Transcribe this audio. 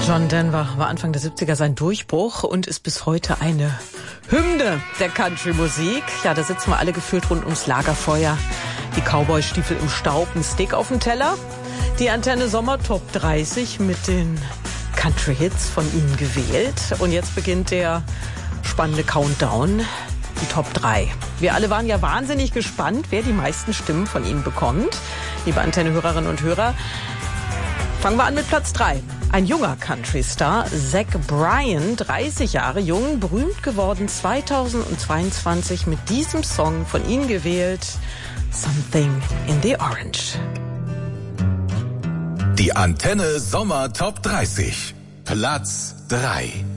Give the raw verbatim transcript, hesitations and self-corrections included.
John Denver war Anfang der siebziger sein Durchbruch und ist bis heute eine Hymne der Country-Musik. Ja, da sitzen wir alle gefühlt rund ums Lagerfeuer. Die Cowboy-Stiefel im Staub, ein Steak auf dem Teller. Die Antenne Sommer Top dreißig mit den Country-Hits von Ihnen gewählt. Und jetzt beginnt der spannende Countdown, die Top drei. Wir alle waren ja wahnsinnig gespannt, wer die meisten Stimmen von Ihnen bekommt. Liebe Antenne-Hörerinnen und Hörer, fangen wir an mit Platz drei. Ein junger Country-Star, Zach Bryan, dreißig Jahre jung, berühmt geworden zweitausendzweiundzwanzig mit diesem Song von Ihnen gewählt, Something in the Orange. Die Antenne Sommer Top dreißig, Platz drei.